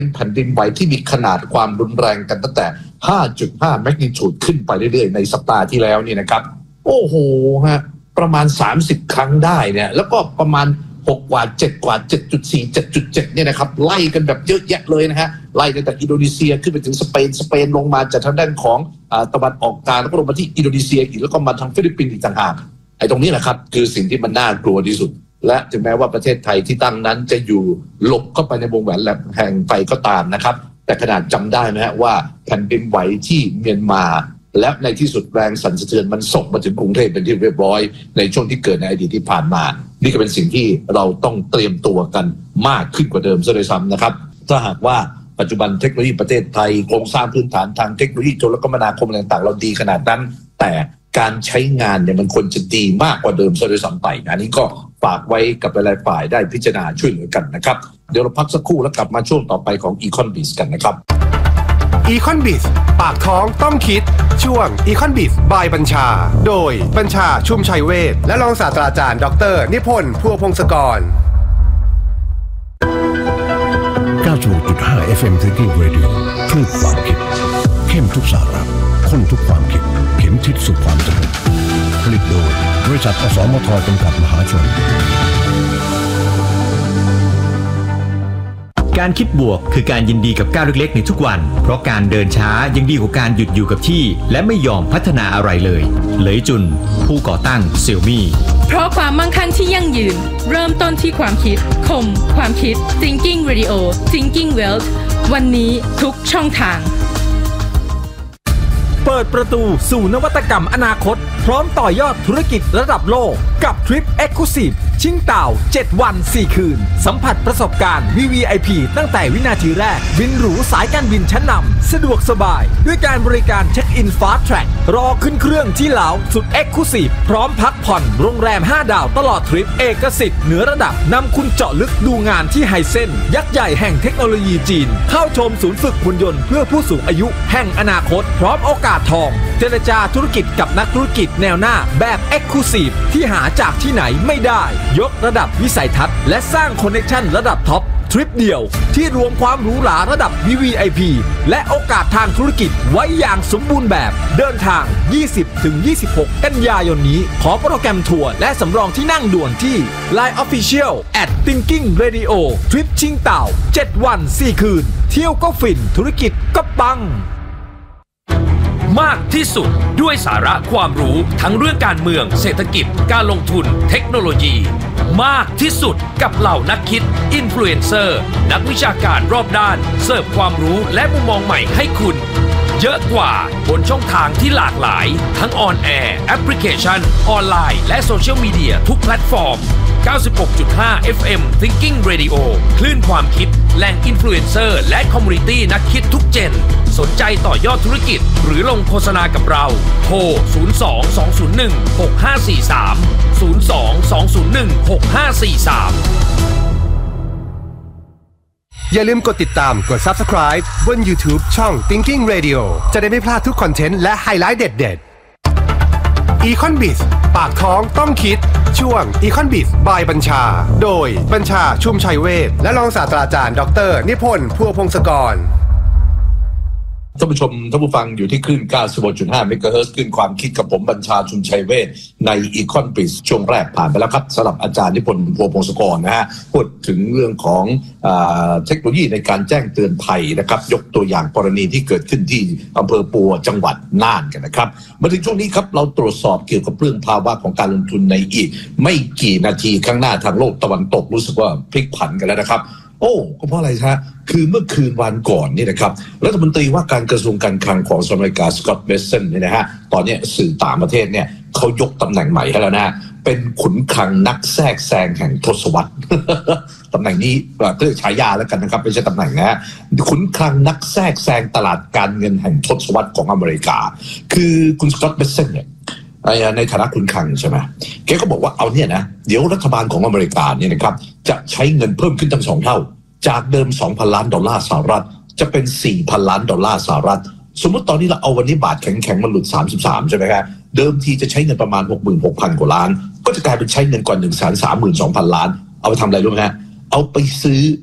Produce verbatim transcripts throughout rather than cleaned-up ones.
แผ่นดินไหวที่มีขนาดความรุนแรงกันตั้งแต่ ห้าจุดห้า แมกนิจูดขึ้นไปเรื่อยๆในสัปดาห์ที่แล้วนี่นะครับโอ้โหฮะประมาณสามสิบครั้งได้เนี่ยแล้วก็ประมาณหกกว่าเจ็ดกว่า เจ็ดจุดสี่ เจ็ดจุดเจ็ด เนี่ยนะครับไล่กันแบบเยอะแยะเลยนะฮะไล่ตั้งแต่อินโดนีเซียขึ้นไปถึงสเปนสเปนลงมาจากทางด้านของอ่าตะวันออกกลางแล้วก็ลงมาที่อินโดนีเซียอีกแล้วก็มาทางฟิลิปปินส์อีกต่างหากไอ้ตรงนี้แหละครับคือสิ่งที่มันน่ากลัวที่สุดและถึงแม้ว่าประเทศไทยที่ตั้งนั้นจะอยู่หลบเข้าไปในวงแหวนแหลมแห่งไฟก็ตามนะครับแต่ขนาดจำได้นะฮะว่าแผ่นดินไหวที่เมียนมาและในที่สุดแรงสั่นสะเทือนมันส่งมาถึงกรุงเทพเป็นที่เรียบร้อยในช่วงที่เกิดในอดีตที่ผ่านมานี่ก็เป็นสิ่งที่เราต้องเตรียมตัวกันมากขึ้นกว่าเดิมซะด้วยซ้ำนะครับถ้าหากว่าปัจจุบันเทคโนโลยีประเทศไทยโครงสร้างพื้นฐานทางเทคโนโลยีโทรคมนาคมต่างๆเราดีขนาดนั้นแต่การใช้งานเนี่ยมันควรจะดีมากกว่าเดิมซะด้วยซ้ำไปอันนี้ก็ฝากไว้กับหลายๆฝ่ายได้พิจารณาช่วยเหลือกันนะครับเดี๋ยวเราพักสักครู่แล้วกลับมาช่วงต่อไปของ Econ-Biz กันนะครับ Econ-Biz ปากท้องต้องคิดช่วง Econ-Biz by บัญชาโดยบัญชาชุมชัยเวชและรองศาสตราจารย์ดรนิพนธ์พัวพงศกรเก้าสิบหกจุดห้า เอฟ เอ็ม Thinking Radio คลื่นความคิดเข้มทุกสาระข้นทุกความคิดเข็มทิศสู่ความสำเร็จผลิตโดยบริษัทอสมทจำกัดมหาชนการคิดบวกคือการยินดีกับก้าวเล็กๆในทุกวันเพราะการเดินช้ายังดีกว่าการหยุดอยู่กับที่และไม่ยอมพัฒนาอะไรเลยเหลยจุนผู้ก่อตั้ง Xiaomi เพราะความมั่งคั่งที่ยั่งยืนเริ่มต้นที่ความคิดคมความคิด Thinking Radio Thinking Wealth วันนี้ทุกช่องทางเปิดประตูสู่นวัตกรรมอนาคตพร้อมต่อยอดธุรกิจระดับโลกกับทริป Exclusive ชิงเต่าเจ็ดวันสี่คืนสัมผัสประสบการณ์ วี วี ไอ พี ตั้งแต่วินาทีแรกบินหรูสายการบินชั้นนำสะดวกสบายด้วยการบริการเช็คอิน Fast Track รอขึ้นเครื่องที่เหลาสุด Exclusive พร้อมพักผ่อนโรงแรมห้าดาวตลอดทริปเอกสิทธิ์เหนือระดับนำคุณเจาะลึกดูงานที่ไฮเซ็นยักษ์ใหญ่แห่งเทคโนโลยีจีนเข้าชมศูนย์ฝึกหุ่นยนต์เพื่อผู้สูงอายุแห่งอนาคตพร้อมโอกาสทองเจรจาธุรกิจกับนักธุรกิจแนวหน้าแบบ Exclusive ที่หาจากที่ไหนไม่ได้ยกระดับวิสัยทัศน์และสร้างคอนเนคชั่นระดับท็อปทริปเดียวที่รวมความหรูหราระดับ วี วี ไอ พี และโอกาสทางธุรกิจไว้อย่างสมบูรณ์แบบเดินทาง ยี่สิบถึงยี่สิบหก กันยายนนี้ขอโปรแกรมทัวร์และสำรองที่นั่งด่วนที่ ไลน์ Official แอท Thinking Radio ทริปชิงเต่าเจ็ดวันสี่คืนเที่ยวก็ฟินธุรกิจก็ปังมากที่สุดด้วยสาระความรู้ทั้งเรื่องการเมืองเศรษฐกิจการลงทุนเทคโนโลยีมากที่สุดกับเหล่านักคิดอินฟลูเอนเซอร์นักวิชาการรอบด้านเสิร์ฟความรู้และมุมมองใหม่ให้คุณเยอะกว่าบนช่องทางที่หลากหลายทั้งออนแอร์แอปพลิเคชันออนไลน์และโซเชียลมีเดียทุกแพลตฟอร์ม เก้าสิบหกจุดห้า เอฟ เอ็ม Thinking Radio คลื่นความคิดแหล่งอินฟลูเอนเซอร์และคอมมูนิตี้นักคิดทุกเจนสนใจต่อยอดธุรกิจหรือลงโฆษณากับเราโทร ศูนย์ สอง สอง ศูนย์ หนึ่ง หก ห้า สี่ สาม ศูนย์ สอง สอง ศูนย์ หนึ่ง หก ห้า สี่ สามอย่าลืมกดติดตามกด Subscribe บน YouTube ช่อง Thinking Radio จะได้ไม่พลาดทุกคอนเทนต์และไฮไลท์เด็ดๆ Econ-Biz ปากท้องต้องคิดช่วง Econ-Biz by บัญชาโดยบัญชาชุมชัยเวชและรองศาสตราจารย์ดรนิพนธ์พัวพงศกรท่านผู้ชมท่านผู้ฟังอยู่ที่คลื่น เก้าสิบหกจุดห้า เมกะเฮิรตซ์ คลื่นความคิดกับผมบัญชาชุมชัยเวชใน Econ-Biz ช่วงแรกผ่านไปแล้วครับสำหรับอาจารย์นิพนธ์พัวพงศกรนะฮะพูดถึงเรื่องของอ่าเทคโนโลยีในการแจ้งเตือนภัยนะครับยกตัวอย่างกรณีที่เกิดขึ้นที่อำเภอปัวจังหวัดน่านกันนะครับมาถึงช่วงนี้ครับเราตรวจสอบเกี่ยวกับเรื่องภาวะของการลงทุนในอีกไม่กี่นาทีข้างหน้าทางโลกตะวันตกรู้สึกว่าพลิกผันกันแล้วนะครับโอ้ก็เพราะอะไรฮะคือเมื่อคืนวันก่อนนี่นะครับรัฐมนตรีว่าการกระทรวงการคลังของสหรัฐอเมริกาสกอตต์เบสเซนเนี่ยนะฮะตอนนี้สื่อต่างประเทศเนี่ยเขายกตำแหน่งใหม่ให้แล้วนะเป็นขุนคลังนักแทรกแซงแห่งทศวรรษ ตำแหน่งนี้เรียกฉายาแล้วกันนะครับไม่ใช่ตำแหน่งนะฮะขุนคลังนักแทรกแซงตลาดการเงินแห่งทศวรรษของอเมริกาคือคุณสกอตต์เบสเซนเนี่ยในฐานะขุนคลังใช่ไหมแกก็บอกว่าเอาเนี่ยนะเดี๋ยวรัฐบาลของอเมริกาเนี่ยนะครับจะใช้เงินเพิ่มขึ้นตั้งสองเท่าจากเดิม สองพัน ล้านดอลลาร์สหรัฐจะเป็น สี่พัน ล้านดอลลาร์สหรัฐสมมติตอนนี้เราเอาวันนี้บาทแข็งๆมันหลุดสามสิบสามใช่ไหมครับเดิมทีจะใช้เงินประมาณ หกหมื่นหกพัน กว่าล้านก็จะกลายเป็นใช้เงินกว่า หนึ่งแสนสามหมื่นสองพัน ล้านเอาไปทำอะไรรู้ไหมฮะเอาไปซื้อ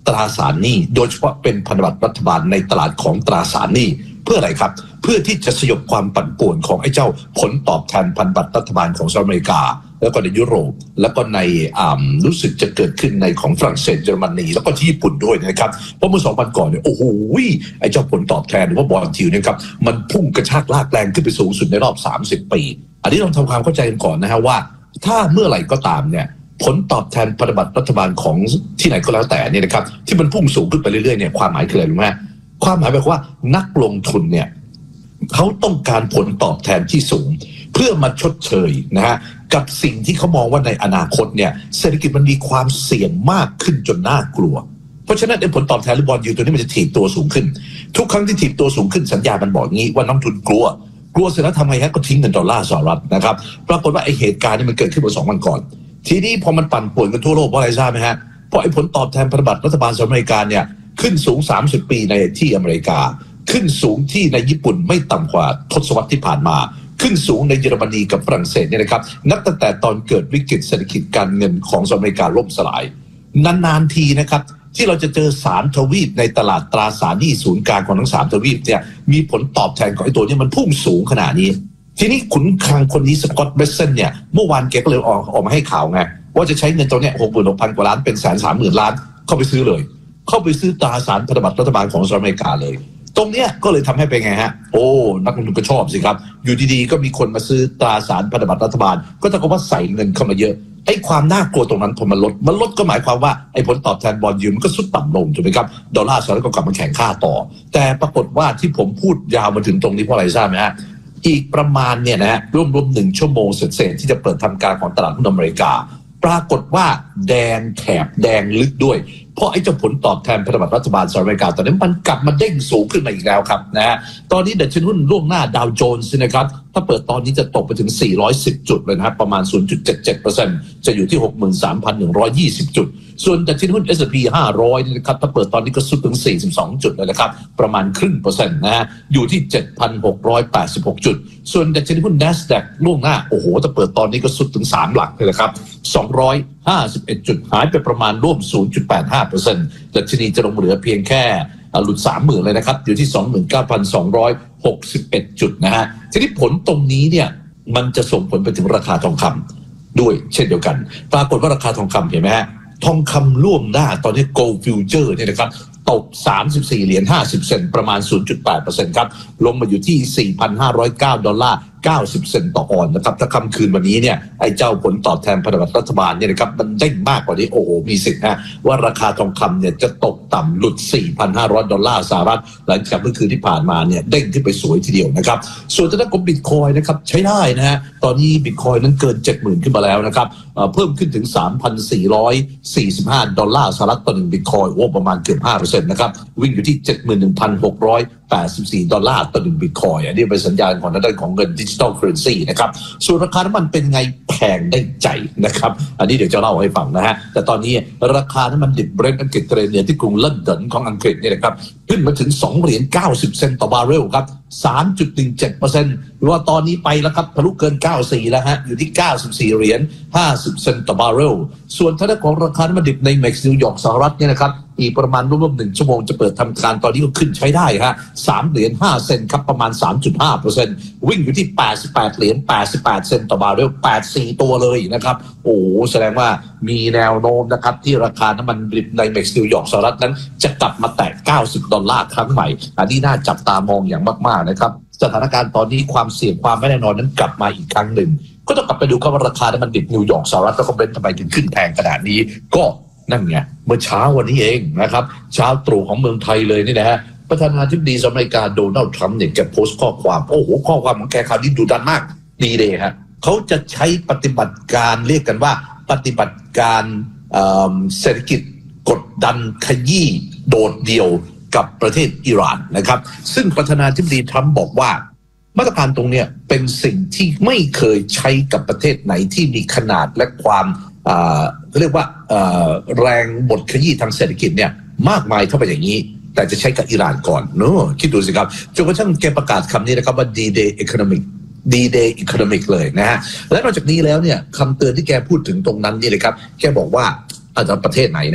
ตราสารหนี้โดยเฉพาะเป็นพันธบัตรรัฐบาลในตลาดของตราสารหนี้เพื่ออะไรครับเพื่อที่จะสยบความปั่นป่วนของไอ้เจ้าผลตอบแทนพันธบัตรรัฐบาลของสหรัฐอเมริกาแล้วก็ในยุโรปแล้วก็ในอ่ารู้สึกจะเกิดขึ้นในของฝรั่งเศสเยอรมนีแล้วก็ที่ญี่ปุ่นด้วยนะครับเพราะเมื่อสองพันก่อนเนี่ยโอ้โหไอ้เจ้าผลตอบแทนหรือว่าบอนด์ยิลด์นะครับมันพุ่งกระชากลากแรงขึ้นไปสูงสุดในรอบสามสิบปีอันนี้เราทำความเข้าใจกันก่อนนะฮะว่าถ้าเมื่อไหร่ก็ตามเนี่ยผลตอบแทนพันธบัตรรัฐบาลของที่ไหนก็แล้วแต่เนี่ยนะครับที่มันพุ่งสูงขึ้นไปเรื่อยๆเนี่ยความหมายคืออะไรรู้ไหมความหมายแบบว่านักลงทุนเนี่ยเขาต้องการผลตอบแทนที่สูงเพื่อมาชดเชยนะฮะกับสิ่งที่เขามองว่าในอนาคตเนี่ยเศรษฐกิจมันมีความเสี่ยงมากขึ้นจนน่ากลัวเพราะฉะนั้นไอ้ผลตอบแทนหรือบอนด์ยิลด์ตัวนี้มันจะถีบตัวสูงขึ้นทุกครั้งที่ถีบตัวสูงขึ้นสัญญาณมันบอกงี้ว่านักทุนกลัวกลัวเสร็จแล้วทำไงฮะก็ทิ้งเงินดอลลาร์สหรัฐนะครับปรากฏว่าไอ้เหตุการณ์นี้มันเกิดขึ้นเมื่อสองวันก่อนทีนี้พอมันปั่นป่วนกันทั่วโลกเพราะอะไรทราบไหมฮะเพราะไอ้ผลตอบแทนพันธบัตรรัฐบาลสหรัฐอเมริกาเนี่ยขึ้นสูงสามสิบปีในที่อเมริกาขึ้นสูงที่ในญี่ปุ่นไม่ต่ำกว่าทศวรรษที่ผ่านมาขึ้นสูงในเยอรมนีกับฝรั่งเศสเนี่ยนะครับนับตั้งแต่ตอนเกิดวิกฤตเศรษฐกิจการเงินของสหรัฐอเมริกาล่มสลายนานๆทีนะครับที่เราจะเจอสามทวีปในตลาดตราสารหนี้ศูนย์กลางของทั้งสามทวีปเนี่ยมีผลตอบแทนของไอ้ตัวนี้มันพุ่งสูงขนาดนี้ทีนี้ขุนคลังคนนี้สกอตต์เบสเซนเนี่ยเมื่อวานแกก็เลยออกออกมาให้ข่าวไงว่าจะใช้เงินตัวเนี้ยหกหมื่นหกพันกว่าล้านเป็นแสนสามหมื่นล้านเข้าไปซื้อเลยเข้าไปซื้อตราสารพันธบัตรรัฐบาลของสหรัฐอเมริกาเลยตรงเนี้ยก็เลยทำให้เป็นไงฮะโอ้นักลงทุนก็ชอบสิครับอยู่ดีๆก็มีคนมาซื้อตราสารพันธบัตรรัฐบาลก็จะก็ว่าใส่เงินเข้ามาเยอะไอ้ความน่ากลัวตรงนั้นพอมันลดมันลดก็หมายความว่าไอ้ผลตอบแทนบอนด์ยิลด์มันก็สุดต่ำลงถูกไหมครับดอลลาร์สหรัฐก็กลับมาแข่งค่าต่อแต่ปรากฏว่าที่ผมพูดยาวมาถึงตรงนี้เพราะอะไรทราบไหมฮะอีกประมาณเนี่ยนะฮะร่วมๆหนึ่งชั่วโมงเศษๆที่จะเปิดทำการของตลาดหุ้นอเมริกาปรากฏว่าแดงแถบแดงลึกด้วยเพราะไอ้เจ้าผลตอบแทนพันธบัตรรัฐบาลสหรัฐอเมริกาตอนนี้มันกลับมาเด้งสูงขึ้นมาอีกแล้วครับนะฮะตอนนี้ดัชนีหุ้นล่วงหน้าดาวโจนส์นะครับถ้าเปิดตอนนี้จะตกไปถึงสี่ร้อยสิบจุดเลยนะครับประมาณ ศูนย์จุดเจ็ดเจ็ดเปอร์เซ็นต์ จะอยู่ที่ หกหมื่นสามพันหนึ่งร้อยยี่สิบ จุดส่วนดัชนีหุ้น เอส แอนด์ พี ห้าร้อยนะครับถ้าเปิดตอนนี้ก็สุดถึงสี่สิบสองจุดเลยนะครับประมาณครึ่งเปอร์เซ็นต์นะฮะอยู่ที่ เจ็ดพันหกร้อยแปดสิบหก จุดส่วนดัชนีหุ้น NASDAQ ล่วงหน้าโอ้โหถ้าเปิดตอนนี้ก็สุดถึงสามหลักเลยนะครับสองร้อยห้าสิบเอ็ดจุดหายไปประมาณร่วม ศูนย์จุดแปดห้าเปอร์เซ็นต์ ดัชนีจะลงเหลือเพียงแค่หลุด สามหมื่น เลยนะครับอยู่ที่ สองหมื่นเก้าพันสองร้อยหกสิบเอ็ด จุดนะฮะทีนี้ผลตรงนี้เนี่ยมันจะส่งผลไปถึงราคาทองคำด้วยเช่นเดียวกันปรากฏว่าราคาทองคำเห็นไหมฮะทองคำล่วงหน้าตอนนี้ Gold Future เนี่ยนะครับตกสามสิบสี่เหรียญห้าสิบเซนต์ประมาณ ศูนย์จุดแปดเปอร์เซ็นต์ ครับลงมาอยู่ที่ สี่พันห้าร้อยเก้า ดอลลาร์เก้าสิบเซนต์ต่อออนซ์นะครับถ้าค่ำคืนวันนี้เนี่ยไอ้เจ้าผลตอบแทนพันธบัตรรัฐบาลเนี่ยนะครับมันเด้งมากกว่านี้โอ้โหมีสิทธิ์นะว่าราคาทองคำเนี่ยจะตกต่ำหลุด สี่พันห้าร้อย ดอลลาร์สหรัฐหลังจากเมื่อคืนที่ผ่านมาเนี่ยเด้งขึ้นไปสวยทีเดียวนะครับส่วนทางด้านของบิตคอยน์นะครับใช้ได้นะฮะตอนนี้บิตคอยน์นั้นเกิน เจ็ดหมื่น ขึ้นมาแล้วนะครับเพิ่มขึ้นถึง สามพันสี่ร้อยสี่สิบห้า ดอลลาร์สหรัฐต่อหนึ่งบิตคอยน์โอ้ประมาณเกือบ ห้าเปอร์เซ็นต์ นะครับวิ่งอยู่ที่ เจ็ดหมื่นหนึ่งพันหกร้อยแปดสิบสี่ ดอลลาร์ต่อหนึ่งบิตคอยน์อันนี้เป็นสัญญาณของทางด้านของเงินดิจิทัลเคอเรนซีนะครับส่วนราคาน้ำมันเป็นไงแพงได้ใจนะครับอันนี้เดี๋ยวจะเล่าให้ฟังนะฮะแต่ตอนนี้ราคาน้ำมันดิบเบรนท์อังกฤษเทรนเนียที่กรุงลอนดอนของอังกฤษเนี่ยนะครับขึ้นมาถึงสองเหรียญเก้าสิบเซนต์ต่อบาร์เรลครับ สามจุดหนึ่งเจ็ดเปอร์เซ็นต์ หรือว่าตอนนี้ไปแล้วครับทะลุเกินเก้าสิบสี่แล้วฮะอยู่ที่เก้าสิบสี่เหรียญห้าสิบเซนต์ต่อบาร์เรลส่วนทางด้านของราคาน้ำมันดิบในเม็กซ์นิวยอร์กสหรัฐเนี่ยนะครับอีกประมาณร่วมๆหนึ่งชั่วโมงจะเปิดทำการตอนนี้ก็ขึ้นใช้ได้ฮะสามเหรียญห้าเซนต์ครับประมาณ สามจุดห้าเปอร์เซ็นต์ วิ่งอยู่ที่แปดสิบแปดเหรียญแปดสิบแปดเซนต์ต่อบาร์เรลแปดสิบสี่ตัวเลยนะครับโอ้แสดงว่ามีแนวโน้มนะครับที่ราคาน้ำมันดิบในเม็กซ์นิวยอร์กสหรัฐนั้นจะกลับมาแตะเก้าสิบดอลลาร์ครั้งใหม่อันนี้น่าจับตามองอย่างมากๆนะครับสถานการณ์ตอนนี้ความเสี่ยงความไม่แน่นอนนั้นกลับมาอีกครั้งหนึ่งก็ต้องกลับไปดูครับว่าราคาน้ำมันดิบนิวยอร์กสหรัฐแล้วก็เป็นทำไมถึงขึ้นแพงขนาดนี้ก็นั่นไงเมื่อเช้าวันนี้เองนะครับเช้าตรู่ของเมืองไทยเลยนี่นะฮะประธานาธิบดีสหรัฐอเมริกาโดนัลด์ทรัมป์เนี่ยแกโพสต์ข้อความโอ้โหข้อความของแกคราวนี้ดุดันมากดีเลยฮะเขาจะใช้ปฏิบัติการเรียกกันว่าปฏิบัติการเศรษฐกิจกดดันขยี้โดดเดี่ยวกับประเทศอิหร่านนะครับซึ่งประธานาธิบดีทรัมป์บอกว่ามาตรการตรงนี้เป็นสิ่งที่ไม่เคยใช้กับประเทศไหนที่มีขนาดและความเรียกว่าแรงบดขยี้ทางเศรษฐกิจเนี่ยมากมายเท่าไปอย่างนี้แต่จะใช้กับอิหร่านก่อนเนอะคิดดูสิครับจนกระทั่งแกประกาศคำนี้นะครับว่า D-Day Economic D-Day Economic เลยนะฮะและนอกจากนี้แล้วเนี่ยคำเตือนที่แกพูดถึงตรงนั้นนี่เลยครับแกบอกว่าอาจจะประเทศไหนนะ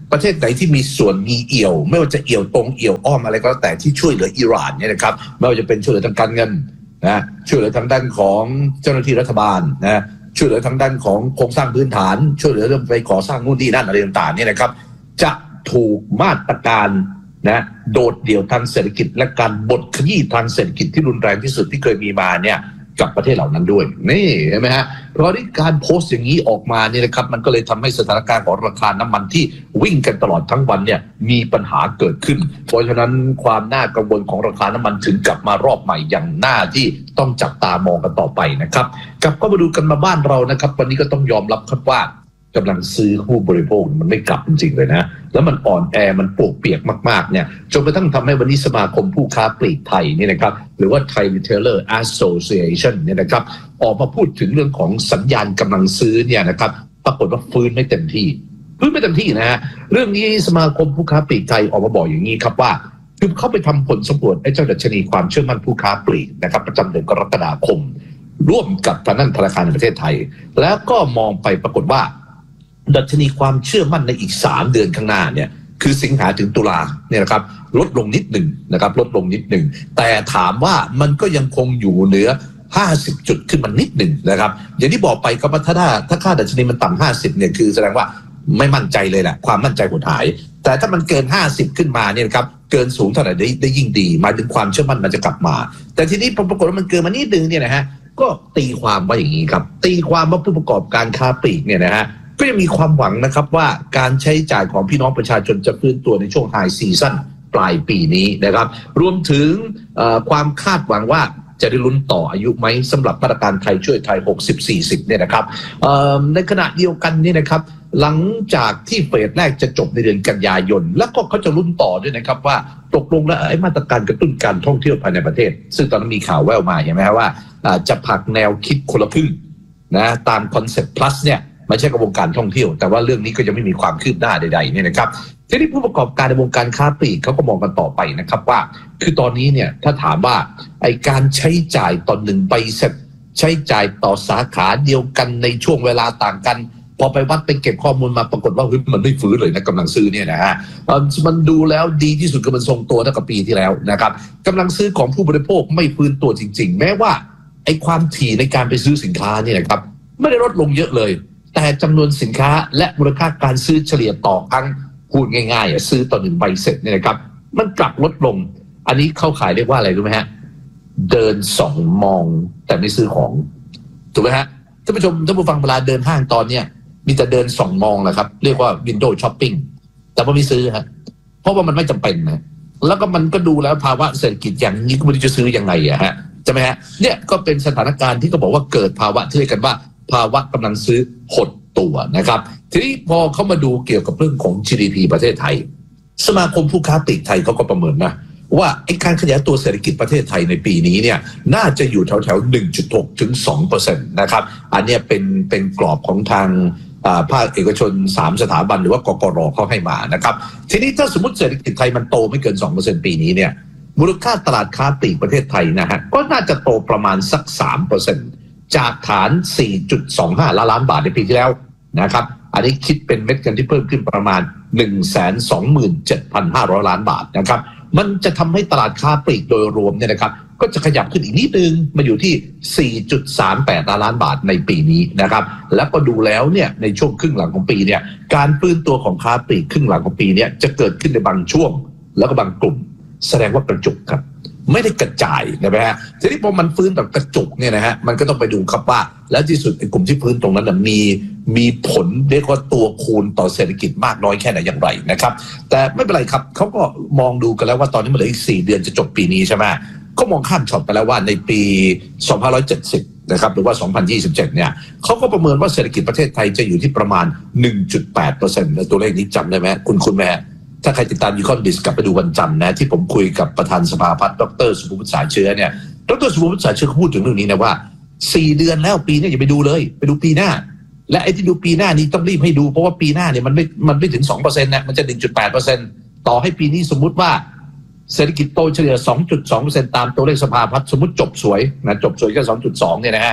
ประเทศไหนที่มีส่วนมีเอี่ยวไม่ว่าจะเอี่ยวตรงเอี่ยวอ้อมอะไรก็แล้วแต่ที่ช่วยเหลืออิหร่านเนี่ยนะครับไม่ว่าจะเป็นช่วยเหลือทางการเงินนะช่วยเหลือทางด้านของเจ้าหน้าที่รัฐบาลนะช่วยเหลือทางด้านของโครงสร้างพื้นฐานช่วยเหลือเรื่องไปก่อสร้างนู่นนี่นั่นอะไรต่างๆเนี่ยนะครับจะถูกมาตรการนะโดดเดี่ยวทางเศรษฐกิจและการบดขยี้ทางเศรษฐกิจที่รุนแรงที่สุดที่เคยมีมาเนี่ยกับประเทศเหล่านั้นด้วยนี่เห็นไหมฮะเพราะที่การโพสต์อย่างนี้ออกมาเนี่ยนะครับมันก็เลยทำให้สถานการณ์ของราคาน้ำมันที่วิ่งกันตลอดทั้งวันเนี่ยมีปัญหาเกิดขึ้นเพราะฉะนั้นความน่ากังวลของราคาน้ำมันถึงกลับมารอบใหม่อย่างน่าที่ต้องจับตามองกันต่อไปนะครับกลับเข้ามาดูกันมาบ้านเรานะครับวันนี้ก็ต้องยอมรับครับว่ากำลังซื้อผู้บริโภคมันไม่กลับจริงๆเลยนะแล้วมันอ่อนแอมันปวกเปียกมากๆเนี่ยจนกระทั่งทำให้วันนี้สมาคมผู้ค้าปลีกไทยนี่นะครับหรือว่า Thai Retailer Association เนี่ยนะครับออกมาพูดถึงเรื่องของสัญญาณกำลังซื้อเนี่ยนะครับปรากฏว่าฟื้นไม่เต็มที่ฟื้นไม่เต็มที่นะฮะเรื่องนี้สมาคมผู้ค้าปลีกไทยออกมาบอกอย่างนี้ครับว่าคือเข้าไปทำผลสำรวจไอ้เจ้าดัชนีความเชื่อมั่นผู้ค้าปลีกนะครับประจำเดือนกรกฎาคมร่วมกับทางด้านธนาคารแห่งประเทศไทยแล้วก็มองไปปรากฏว่าดัชนีความเชื่อมั่นในอีกสามเดือนข้างหน้าเนี่ยคือสิงหาถึงตุลาเนี่ยนะครับลดลงนิดหนึ่งนะครับลดลงนิดหนึ่งแต่ถามว่ามันก็ยังคงอยู่เหนือห้าสิบจุดขึ้นมานิดหนึ่งนะครับอย่างที่บอกไปก็ว่าถ้าถ้าค่าดัชนีมันต่ำห้าสิบเนี่ยคือแสดงว่าไม่มั่นใจเลยแหละความมั่นใจหดหายแต่ถ้ามันเกินห้าสิบขึ้นมาเนี่ยครับเกินสูงเท่าไหร่ได้ได้ยิ่งดีหมายถึงความเชื่อมั่นมันจะกลับมาแต่ทีนี้พอปรากฏว่ามันเกินมานิดนึงเนี่ยนะฮะก็ตีความว่าอย่างนี้ครับตีความว่าผู้ประกอบการค้าปลีกเนี่ยนะฮะก็ยังมีความหวังนะครับว่าการใช้จ่ายของพี่น้องประชาชนจะฟื้นตัวในช่วงไฮซีซั่นปลายปีนี้นะครับรวมถึงความคาดหวังว่าจะได้ลุ้นต่ออายุไหมสำหรับมาตรการไทยช่วยไทยหกสิบ สี่สิบเนี่ยนะครับในขณะเดียวกันนี่นะครับหลังจากที่เฟสแรกจะจบในเดือนกันยายนแล้วก็เขาจะลุ้นต่อด้วยนะครับว่าตกลงแล้วไอ้มาตรการกระตุ้นการท่องเที่ยวภายในประเทศซึ่งตอนนั้นมีข่าวแว่วมาใช่ไหมว่าจะผลักแนวคิดคนละครึ่งนะตามคอนเซ็ปต์ plus เนี่ยไม่ใช่กับวงการท่องเที่ยวแต่ว่าเรื่องนี้ก็ยังไม่มีความคืบหน้าใดๆเนี่ยนะครับทีนี้ผู้ประกอบการในวงการค้าปลีกเขาก็มองกันต่อไปนะครับว่าคือตอนนี้เนี่ยถ้าถามว่าไอ้การใช้จ่ายต่อหนึ่งใบเสร็จใช้จ่ายต่อสาขาเดียวกันในช่วงเวลาต่างกันพอไปวัดไปเก็บข้อมูลมาปรากฏว่าเฮ้ยมันไม่ฟื้นเลยนะกำลังซื้อเนี่ยนะฮะมันดูแล้วดีที่สุดก็มันทรงตัวเท่ากับปีที่แล้วนะครับกำลังซื้อของผู้บริโภคไม่ฟื้นตัวจริงๆแม้ว่าไอ้ความถี่ในการไปซื้อสินค้าเนี่ยนะครับไม่ได้ลดลงเยอะเลยแต่จำนวนสินค้าและมูลค่าการซื้อเฉลี่ยต่อครั้งพูดง่ายๆซื้อต่อหนึ่งใบเสร็จเนี่ยนะครับมันกลับลดลงอันนี้เข้าขายเรียกว่าอะไรรู้ไหมฮะเดินส่องมองแต่ไม่ซื้อของถูกไหมฮะท่านผู้ชมท่านผู้ฟังเวลาเดินห้างตอนเนี้ยมีแต่เดินส่องมองแหละครับเรียกว่า window shopping แต่ว่าไม่ซื้อฮะเพราะว่ามันไม่จำเป็นนะแล้วก็มันก็ดูแล้วภาวะเศรษฐกิจอย่างนี้ก็ไม่รู้จะซื้อยังไงอะฮะใช่ไหมฮะเนี่ยก็เป็นสถานการณ์ที่ก็บอกว่าเกิดภาวะที่เรียกกันว่าภาวะกำลังซื้อหดตัวนะครับทีนี้พอเขามาดูเกี่ยวกับเรื่องของ จี ดี พี ประเทศไทยสมาคมผู้ค้าปลีกไทยเขาก็ประเมินนะว่าไอ้การขยายตัวเศรษฐกิจประเทศไทยในปีนี้เนี่ยน่าจะอยู่แถวๆ หนึ่งจุดหก ถึง สองเปอร์เซ็นต์ นะครับอันนี้เป็นเป็นกรอบของทางภาคเอกชนสามสถาบันหรือว่ากกร.เขาให้มานะครับทีนี้ถ้าสมมติเศรษฐกิจไทยมันโตไม่เกิน สองเปอร์เซ็นต์ ปีนี้เนี่ยมูลค่าตลาดค้าปลีกประเทศไทยนะฮะก็น่าจะโตประมาณสัก สามเปอร์เซ็นต์ จากฐาน สี่จุดสองห้า ล้านล้านบาทในปีที่แล้วนะครับอันนี้คิดเป็นเม็ดเงินที่เพิ่มขึ้นประมาณ หนึ่งแสนสองหมื่นเจ็ดพันห้าร้อย ล้านบาทนะครับมันจะทำให้ตลาดค้าปลีกโดยรวมเนี่ยนะครับก็จะขยับขึ้นอีกนิดนึงมาอยู่ที่ สี่จุดสามแปด ล้านล้านบาทในปีนี้นะครับแล้วก็ดูแล้วเนี่ยในช่วงครึ่งหลังของปีเนี่ยการฟื้นตัวของค้าปลีกครึ่งหลังของปีเนี่ยจะเกิดขึ้นในบางช่วงแล้วก็บางกลุ่มแสดงว่ากระจุกครับไม่ได้กระจายนะฮะทีนี้พอมันฟื้นแบบกระจุกเนี่ยนะฮะมันก็ต้องไปดูครับว่าแล้วที่สุดไอ้กลุ่มที่ฟื้นตรงนั้นนะมีมีผลเรียกว่าตัวคูณต่อเศรษฐกิจมากน้อยแค่ไหนอย่างไรนะครับแต่ไม่เป็นไรครับเขาก็มองดูกันแล้วว่าตอนนี้มันเหลืออีกสี่เดือนจะจบปีนี้ใช่ไหมก็มองข้ามช็อตไปแล้วว่าในปีสองพันห้าร้อยเจ็ดสิบนะครับหรือว่าสองพันยี่สิบเจ็ดเนี่ยเขาก็ประเมินว่าเศรษฐกิจประเทศไทยจะอยู่ที่ประมาณ หนึ่งจุดแปดเปอร์เซ็นต์ ตัวเลขนี้จำได้ไหมคุณคุณแม่ถ้าใครติดตามอีคอนบิสกลับไปดูวันจันทร์นะที่ผมคุยกับประธานสภาพัฒน์ดร.สุภวุฒิสายเชื้อเนี่ยดร.สุภวุฒิสายเชื้อเขาพูดถึงเรื่องนี้นะว่าสี่เดือนแล้วปีนี้อย่าไปดูเลยไปดูปีหน้าและไอ้ที่ดูปีหน้านี้ต้องรีบให้ดูเพราะว่าปีหน้าเนี่ยมันไม่มันไม่ถึง สองเปอร์เซ็นต์ นะมันจะ หนึ่งจุดแปดเปอร์เซ็นต์ ต่อให้ปีนี้สมมุติว่าเศรษฐกิจโตเฉลี่ย สองจุดสองเปอร์เซ็นต์ ตามตัวเลขสภาพัฒน์สมมุติจบสวยนะจบสวยแค่ สองจุดสอง เนี่ยนะฮะ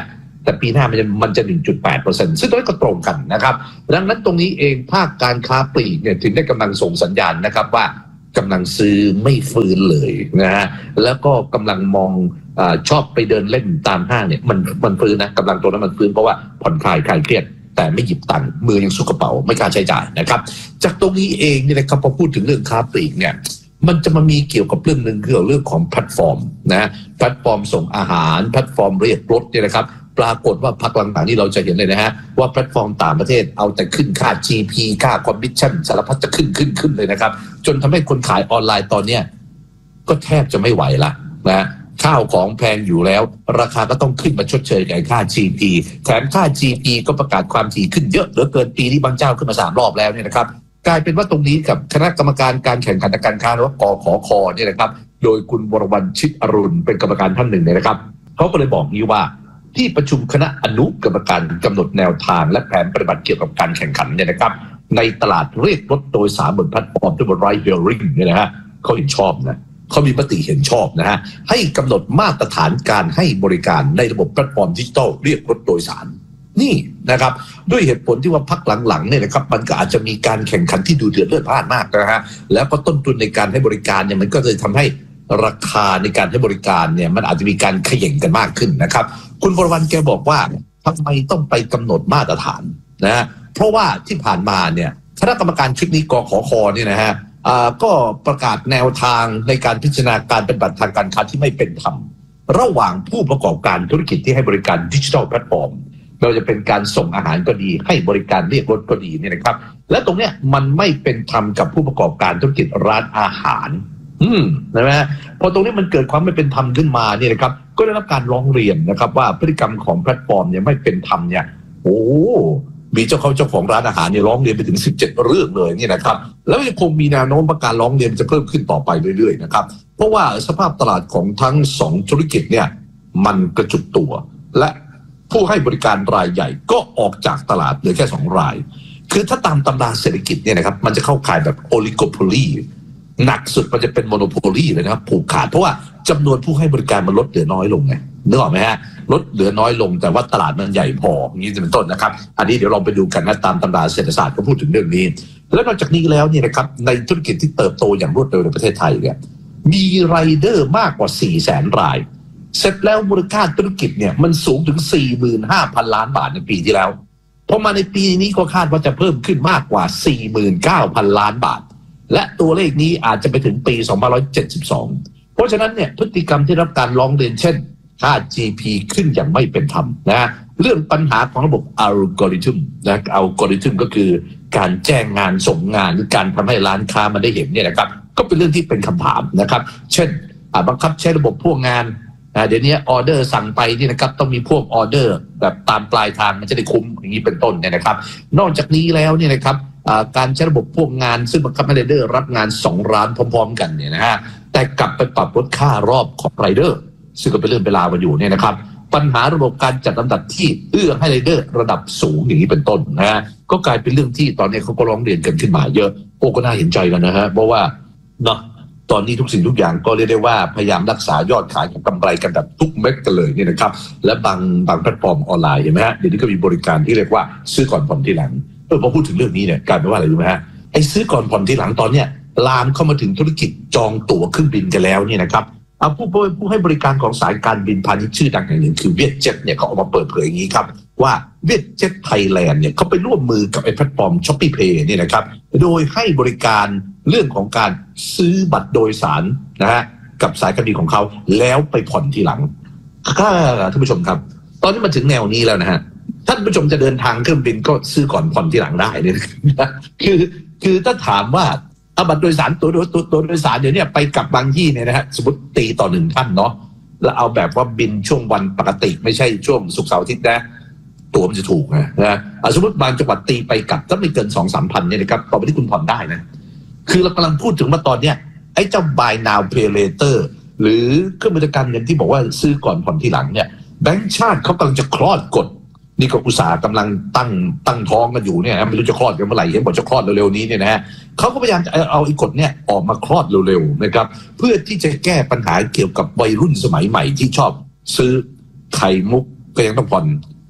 แต่ปีหน้ามันจะมันจะ หนึ่งจุดแปดเปอร์เซ็นต์ ซึ่งตรงนี้ก็ตรงกันนะครับดังนั้นตรงนี้เองภาคการค้าปลีกเนี่ยถึงได้กำลังส่งสัญญาณนะครับว่ากำลังซื้อไม่ฟื้นเลยนะฮะแล้วก็กำลังมองอชอบไปเดินเล่นตามห้างเนี่ยมันมันฟื้นนะกำลังตัวนั้นมันฟื้นเพราะว่าผ่อนคลายคลายเครียดแต่ไม่หยิบตังค์มือยังสู้กระเป๋าไม่กล้าใช้จ่ายนะครับจากตรงนี้เองเนี่ยนะครับพอพูดถึงเรื่องค้าปลีกเนี่ยมันจะมามีเกี่ยวกับเรื่องหนึ่งคือเรื่องของแพลตฟอร์มนะแพลตฟอร์มส่งอาหารแพลตฟอร์มเรียกรถเนี่ยนะครับปรากฏว่าพักหลังๆนี่เราจะเห็นเลยนะฮะว่าแพลตฟอร์มต่างประเทศเอาแต่ขึ้นค่า จี พี ค่าคอมมิชชั่นสารพัดจะขึ้นขึ้นขึ้นเลยนะครับจนทำให้คนขายออนไลน์ตอนเนี้ยก็แทบจะไม่ไหวละนะข้าวของแพงอยู่แล้วราคาก็ต้องขึ้นมาชดเชยกับค่า จี พี แถมค่า จี พี ก็ประกาศความถี่ขึ้นเยอะเหลือเกินปีนี้บางเจ้าขึ้นมาสามรอบแล้วเนี่ยนะครับกลายเป็นว่าตรงนี้กับคณะกรรมการการแข่งขันการค้าหรือว่ากขคเนี่ยนะครับโดยคุณวรวรรณชิดอรุณเป็นกรรมการท่านหนึ่งเนี่ยนะครับเขาก็เลยบอกนี้ว่าที่ประชุมคณะอนุกรรมการกำหนดแนวทางและแผนปฏิบัติเกี่ยวกับการแข่งขันเนี่ยนะครับในตลาดเรียกรถโดยสารบนแพลตฟอร์มที่บนไรด์เฮลลิ่งเนี่ยนะฮะเขาเห็นชอบนะเขามีมติเห็นชอบนะฮะให้กำหนดมาตรฐานการให้บริการในระบบแพลตฟอร์มดิจิทัลเรียกรถโดยสารนี่นะครับด้วยเหตุผลที่ว่าพักหลังๆเนี่ยนะครับมันก็อาจจะมีการแข่งขันที่ดูเดือดเลือดพล่านมากนะฮะแล้วก็ต้นทุนในการให้บริการเนี่ยมันก็เลยทำให้ราคาในการให้บริการเนี่ยมันอาจจะมีการเขย่งกันมากขึ้นนะครับคุณวรวรรณแกบอกว่าทำไมต้องไปกำหนดมาตรฐานนะฮะเพราะว่าที่ผ่านมาเนี่ยคณะกรรมการชุดนี้กขคเนี่ยนะฮะก็ประกาศแนวทางในการพิจารณาการปฏิบัติทางการค้าที่ไม่เป็นธรรมระหว่างผู้ประกอบการธุรกิจที่ให้บริการดิจิทัลแพลตฟอร์มเราจะเป็นการส่งอาหารก็ดีให้บริการเรียกรถก็ดีเนี่ยนะครับและตรงเนี้ยมันไม่เป็นธรรมกับผู้ประกอบการธุรกิจร้านอาหารอืมนะฮะพอตรงนี้มันเกิดความไม่เป็นธรรมขึ้นมาเนี่ยนะครับก็ได้รับการร้องเรียนนะครับว่าพฤติกรรมของแพลตฟอร์มเนี่ยไม่เป็นธรรมเนี่ยโอ้มีเจ้าเขาเจ้าของร้านอาหารเนี่ยร้องเรียนไปถึงสิบเจ็ดเรื่องเลยนี่นะครับแล้วยังคงมีแนวโน้มว่าการร้องเรียนจะเพิ่มขึ้นต่อไปเรื่อยๆนะครับเพราะว่าสภาพตลาดของทั้งสองธุรกิจเนี่ยมันกระจุกตัวและผู้ให้บริการรายใหญ่ก็ออกจากตลาดเหลือแค่สองรายคือถ้าตามตำราเศรษฐกิจเนี่ยนะครับมันจะเข้าข่ายแบบโอลิโกโพลีหนักสุดมันจะเป็นโมโนโพลีเลยนะครับผูกขาดเพราะว่าจำนวนผู้ให้บริการมันลดเหลือน้อยลงไงนึกออกไหมฮะลดเหลือน้อยลงแต่ว่าตลาดมันใหญ่พออย่างนี้เป็นต้นนะครับอันนี้เดี๋ยวลองไปดูกันนะตามตำราเศรษฐศาสตร์ก็พูดถึงเรื่องนี้แล้วนอกจากนี้แล้วเนี่ยนะครับในธุรกิจที่เติบโตอย่างรวดเร็วในประเทศไทยเนี่ยมีไรเดอร์มากกว่า สี่แสน รายเสร็จแล้วมูลค่าธุรกิจเนี่ยมันสูงถึง สี่หมื่นห้าพัน ล้านบาทในปีที่แล้วพอมาในปีนี้ก็คาดว่าจะเพิ่มขึ้นมากกว่า สี่หมื่นเก้าพัน ล้านบาทและตัวเลขนี้อาจจะไปถึงปีสองพันหนึ่งร้อยเจ็ดสิบสองเพราะฉะนั้นเนี่ยพฤติกรรมที่รับการร้องเรียนเช่นค่า จี พี ขึ้นอย่างไม่เป็นธรรมนะเรื่องปัญหาของระบบอัลกอริทึมนะอัลกอริทึมก็คือการแจ้งงานส่งงานหรือการทำให้ร้านค้ามันได้เห็นเนี่ยนะครับก็เป็นเรื่องที่เป็นคำถามนะครับเช่นบังคับใช้ระบบพ่วงงานเดี๋ยวนี้ออเดอร์สั่งไปนี่นะครับต้องมีพ่วงออเดอร์แบบตามปลายทางมันจะได้คุ้มอย่างนี้เป็นต้นเนี่ยนะครับนอกจากนี้แล้วเนี่ยนะครับการใช้ระบบพ่วงงานซึ่งบังคับให้ไรเดอร์รับงานสองร้านพร้อมๆกันเนี่ยนะฮะแต่กลับไปปรับลดค่ารอบของไรเดอร์ซึ่งก็เป็นเรื่องเวลามาอยู่เนี่ยนะครับปัญหาระบบการจัดลำดับที่เอื้อให้ไรเดอร์ระดับสูงอย่างนี้เป็นต้นนะฮะก็กลายเป็นเรื่องที่ตอนนี้เขาก็ร้องเรียนกันขึ้นมาเยอะโอ้ก็น่าเห็นใจกันนะฮะเพราะว่าเนาะตอนนี้ทุกสิ่งทุกอย่างก็เรียกได้ว่าพยายามรักษายอดขายกับกำไรกันแบบทุกเม็ดกันเลยเนี่ยนะครับและบางบางแพลตฟอร์มออนไลน์เห็นไหมฮะเดี๋ยวนี้ก็มีบริการที่เรียกว่าซื้อก่อนผ่อนทีหลังเออพอพูดถึงเรื่องนี้เนี่ยกลายเป็นว่าอะไรรู้ไหมฮะไอ้ซื้อก่อนผ่อนทีหลังตอนเนี้ยลามเข้ามาถึงธุรกิจจองตั๋วเครื่องบินกันแล้วเนี่ยนะครับเอาผู้ผู้ให้บริการของสายการบินพาณิชย์ชื่อดังแห่งหนึ่งคือเวียดเจ็ตเนี่ยเขาออกมาเปิดเผยอย่างนี้ครับว่าเวียดเจ็ตไทยแลนด์เนี่ยเขาไปร่วมมือกับไอ้แพลตฟอร์ม Shopee Pay เนี่ยนะครับโดยให้บริการเรื่องของการซื้อบัตรโดยสารนะฮะกับสายการบินของเขาแล้วไปผ่อนทีหลังค่ะท่านผู้ชมครับตอนนี้มาถึงแนวนี้แล้วนะฮะท่านผู้ชมจะเดินทางเครื่องบินก็ซื้อก่อนผ่อนทีหลังได้เนี่ยคือคือถ้าถามว่าเอาบัตรโดยสารตัวโดยตัวตัวโดยสารเดี๋ยวนี้ไปกับบางที่เนี่ยนะฮะสมมติตีต่อหนึ่งท่านเนาะแล้วเอาแบบว่าบินช่วงวันปกติไม่ใช่ช่วงศุกร์เสาร์อาทิตย์นะตัวมันจะถูกนะนะสมมติบางจังหวัดตีไปกลับถ้าไม่เกินสองสามพันเนี่ยนะครับต่อไปที่คุณผ่อนได้นะคือเรากำลังพูดถึงว่าตอนเนี้ยไอ้เจ้า buy now pay later หรือเครื่องบริการเงินที่บอกว่าซื้อก่อนผ่อนทีหลังเนี่ยแบงก์ชาติเขากำลังจะคลอดกฎนี่ก็อุตสาห์กำลังตั้งตั้งท้องกันอยู่เนี่ยไม่รู้จะคลอดกันเมื่อไหร่เห็นบอกจะคลอดเร็วๆนี้เนี่ยนะฮะเขาก็พยายามจะเอาไอ้กฎเนี่ยออกมาคลอดเร็วๆนะครับเพื่อที่จะแก้ปัญหาเกี่ยวกับวัยรุ่นสมัยใหม่ที่ชอบซื้อไข่มุกก็ยังต้องผ่อน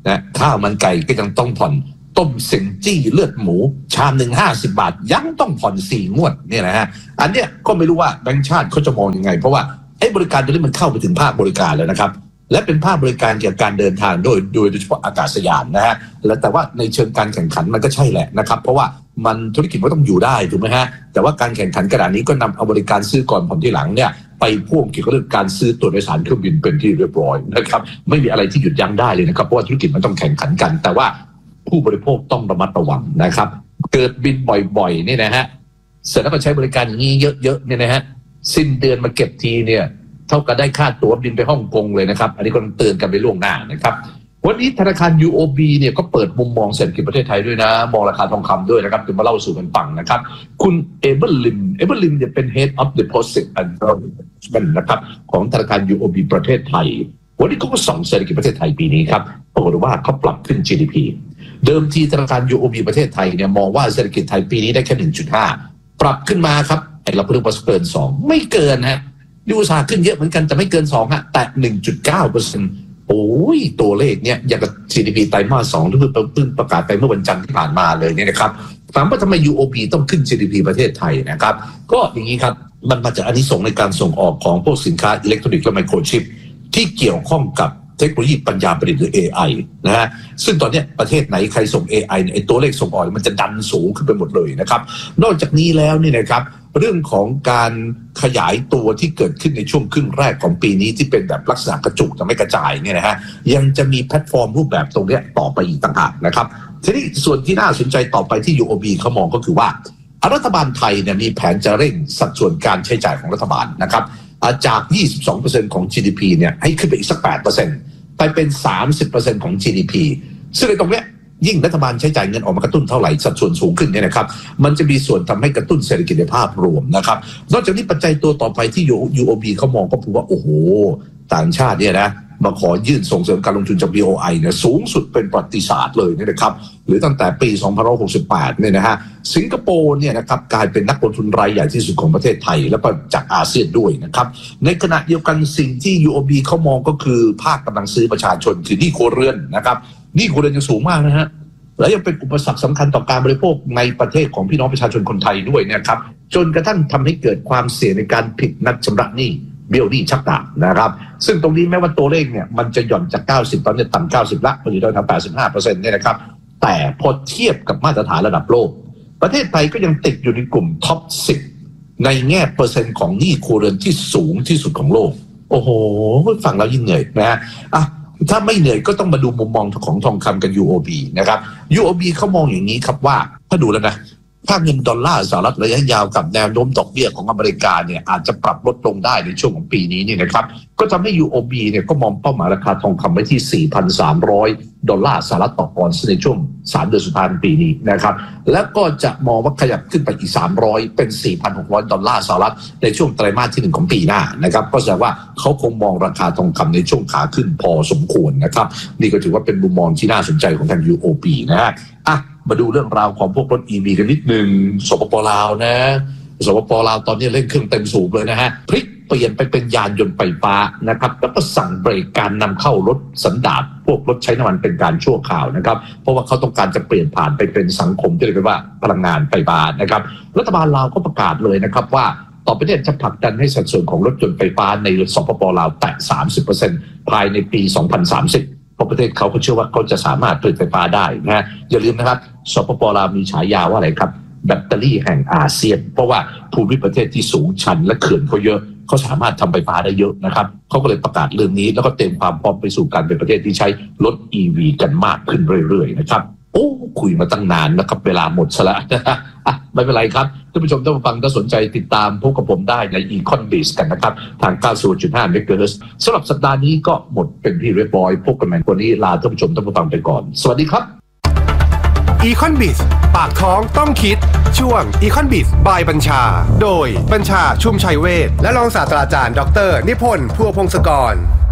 นะข้าวมันไก่ก็ยังต้องผ่อนต้มเซ็งจี้เลือดหมูชามหนึ่งห้าสิบบาทยังต้องผ่อนสี่งวดเนี่ยนะฮะอันเนี้ยก็ไม่รู้ว่าแบงก์ชาติเขาจะมองยังไงเพราะว่าไอ้บริการตัวนี้มันเข้าไปถึงภาคบริการแล้วนะครับและเป็นภาคบริการเกี่ยวกับการเดินทางโดยโดยเฉพาะอากาศยานนะฮะแล้วแต่ว่าในเชิงการแข่งขันมันก็ใช่แหละนะครับเพราะว่ามันธุรกิจมันต้องอยู่ได้ถูกไหมฮะแต่ว่าการแข่งขันขนาดนี้ก็นำเอาบริการซื้อก่อนผ่อนที่หลังเนี่ยไปพ่วงเกี่ยวกับเรื่องการซื้อตั๋วโดยสารเครื่องบินเป็นที่เรียบร้อยนะครับไม่มีอะไรที่หยุดยั้งได้เลยนะครับเพราะว่าธุรกิจมันต้องแข่งขันกันแต่ว่าผู้บริโภคต้องระมัดระวังนะครับเกิดบินบ่อยๆนี่นะฮะเสร็จแล้วก็ใช้บริการอย่างนี้เยอะๆเนี่ยนะฮะสิ้นเดือนมาเก็บทีเนี่ยเท่ากับได้ค่าตั๋วบินไปฮ่องกงเลยนะครับอันนี้ก็ต้องเตือนกันไปล่วงหน้านะครับวันนี้ธนาคาร ยู โอ บี เนี่ยก็เปิดมุมมองเศรษฐกิจประเทศไทยด้วยนะมองราคาทองคำด้วยนะครับจะมาเล่าสู่กันฟังนะครับคุณเอเบอร์ลิมเอเบอร์ลิมเนี่ยเป็น Head of Deposit and Management นะครับของธนาคาร ยู โอ บี ประเทศไทยวันนี้เขาก็ส่องเศรษฐกิจประเทศไทยปีนี้ครับปรากฏว่าเขาปรับขึ้น จี ดี พี เดิมทีธนาคาร ยู โอ บี ประเทศไทยเนี่ยมองว่าเศรษฐกิจไทยปีนี้ได้แค่ หนึ่งจุดห้า ปรับขึ้นมาครับไอ้เราเพิ่งว่าเกินสองไม่เกินฮะยูซาขึ้นเยอะเหมือนกันแต่ไม่เกินสองฮะแต่ หนึ่งจุดเก้าเปอร์เซ็นต์ โอ้ยตัวเลขเนี่ยอย่างกับ จี ดี พี ไตรมาสสองที่เพิ่งประกาศไปเมื่อวันจันทร์ที่ผ่านมาเลยเนี่ยนะครับถามว่าทำไม ยู โอ บี ต้องขึ้น จี ดี พี ประเทศไทยนะครับก็อย่างนี้ครับมันมาจากอานิสงส์ในการส่งออกของพวกสินค้าอิเล็กทรอนิกส์และไมโครชิปที่เกี่ยวข้องกับเทคโนโลยีปัญญาประดิษฐ์หรือ เอ ไอ นะฮะซึ่งตอนนี้ประเทศไหนใครส่ง เอ ไอ เนี่ยไอ้ตัวเลขส่งออกมันจะดันสูงขึ้นไปหมดเลยนะครับนอกจากนี้แล้วนี่นะครับเรื่องของการขยายตัวที่เกิดขึ้นในช่วงครึ่งแรกของปีนี้ที่เป็นแบบลักษณะกระจุกแต่ไม่กระจายเนี่ยนะฮะยังจะมีแพลตฟอร์มรูปแบบตรงนี้ต่อไปอีกต่างหากนะครับทีนี้ส่วนที่น่าสนใจต่อไปที่ ยู โอ บี เขามองก็คือว่ารัฐบาลไทยเนี่ยมีแผนจะเร่งสัดส่วนการใช้จ่ายของรัฐบาลนะครับจาก ยี่สิบสองเปอร์เซ็นต์ ของ จี ดี พี เนี่ยให้ขึ้นไปอีกสัก แปดเปอร์เซ็นต์ ไปเป็น สามสิบเปอร์เซ็นต์ ของ จี ดี พี ซึ่งในตรงเนี้ยยิ่งรัฐบาลใช้จ่ายเงินออกมากระตุ้นเท่าไหร่สัดส่วนสูงขึ้นเนี่ยนะครับมันจะมีส่วนทำให้กระตุ้นเศรษฐกิจในภาพรวมนะครับนอกจากนี้ปัจจัยตัวต่อไปที่ ยู โอ บี เขามองก็คือว่าโอ้โหต่างชาติเนี่ยนะมาขอยื่นส่งเสริมการลงทุนจาก บี โอ ไอ เนี่ยสูงสุดเป็นประวัติศาสตร์เลยนะครับหรือตั้งแต่ปีสองพันห้าร้อยหกสิบแปดเนี่ยนะฮะสิงคโปร์เนี่ยนะครับกลายเป็นนักลงทุนรายใหญ่ที่สุดของประเทศไทยแล้วก็จากอาเซียนด้วยนะครับในขณะเดียวกันสิ่งที่ ยู โอ บี เขามองก็คือภาคกำลังซื้อประชาชนคือหนี้ครัวเรือนนะครับหนี้ครัวเรือนยังสูงมากนะฮะและยังเป็นอุปสรรคสำคัญต่อการบริโภคในประเทศของพี่น้องประชาชนคนไทยด้วยนะครับจนกระทั่งทำให้เกิดความเสี่ยงในการผิดนัดชำระหนี้เบี้ยวหนี้ชักดาบนะครับซึ่งตรงนี้แม้ว่าตัวเลขเนี่ยมันจะหย่อนจากเก้าสิบตอนนี้ต่ำเก้าสิบละมันอยู่ที่แถวแปดสิบห้าเปอร์เซ็นต์เนี่ยนะครับแต่พอเทียบกับมาตรฐานระดับโลกประเทศไทยก็ยังติดอยู่ในกลุ่มท็อปสิบในแง่เปอร์เซ็นต์ของหนี้ครัวเรือนที่สูงที่สุดของโลกโอ้โหฟังแล้วยิ่งเหนื่อยนะฮะอ่ะถ้าไม่เหนื่อยก็ต้องมาดูมุมมองของทองคำกัน ยู โอ บี นะครับ ยู โอ บี เขามองอย่างนี้ครับว่าถ้าดูแล้วนะค่าเงินดอลลาร์สหรัฐระยะยาวกับแนวโน้มดอกเบี้ยของอเมริกาเนี่ยอาจจะปรับลดลงได้ในช่วงของปีนี้นี่นะครับก็ทำให้ ยู โอ บี เนี่ยก็มองเป้าหมายราคาทองคำไว้ที่ สี่พันสามร้อย ดอลลาร์สหรัฐต่อออนซ์ในช่วงสามเดือนสุดท้ายปีนี้นะครับแล้วก็จะมองว่าขยับขึ้นไปอีกสามร้อยเป็น สี่พันหกร้อย ดอลลาร์สหรัฐในช่วงไตรมาสที่หนึ่งของปีหน้านะครับก็แสดงว่าเขาคงมองราคาทองคำในช่วงขาขึ้นพอสมควรนะครับนี่ก็ถือว่าเป็นมุมมองที่น่าสนใจของทาง ยู โอ บี นะฮะอ่ะมาดูเรื่องราวของพวกรถ อี วี กันนิดนึงสปป.ลาวนะสปป.ลาวตอนนี้เร่งเครื่องเต็มสูบเลยนะฮะพลิกเปลี่ยนไปเป็นยานยนต์ไฟฟ้านะครับแล้วก็สั่งเบรกการนำเข้ารถสันดาปพวกรถใช้น้ำมันเป็นการชั่วคราวนะครับเพราะว่าเขาต้องการจะเปลี่ยนผ่านไปเป็นสังคมที่เรียกว่าพลังงานไฟฟ้านะครับรัฐบาลลาวก็ประกาศเลยนะครับว่าต่อไปเนี่ยจะผลักดันให้สัดส่วนของรถยนต์ไฟฟ้าในสปป.ลาวแตะ สามสิบเปอร์เซ็นต์ ภายในปี สองพันสามสิบเพราะประเทศเขาเขาเชื่อว่าเขาจะสามารถผลิตไฟฟ้าได้นะฮะอย่าลืมนะครับสปป.ลาวมีฉายาว่าอะไรครับแบตเตอรี่แห่งอาเซียนเพราะว่าภูมิประเทศที่สูงชันและเขื่อนเขาเยอะเขาสามารถทำไฟฟ้าได้เยอะนะครับเขาก็เลยประกาศเรื่องนี้แล้วก็เตรียมความพร้อมไปสู่การเป็นประเทศที่ใช้รถ อี วี กันมากขึ้นเรื่อยๆนะครับโอ้คุยมาตั้งนานนะครับเวลาหมดซะแล้วอ่ะไม่เป็นไรครับท่านผู้ชมท่านผู้ฟังถ้าสนใจติดตามพบกับผมได้ใน Econbiz กันนะครับทาง เก้าสิบหกจุดห้า เมกะเฮิรตซ์ สำหรับสัปดาห์นี้ก็หมดเป็นที่เรียบร้อยพบกันใหม่วันนี้ลาท่านผู้ชมท่านผู้ฟังไปก่อนสวัสดีครับ Econbiz ปากท้องต้องคิดช่วง Econbiz by บัญชาโดยบัญชาชุมชัยเวชและรองศาสตราจารย์ดรนิพนธ์พัวพงศกร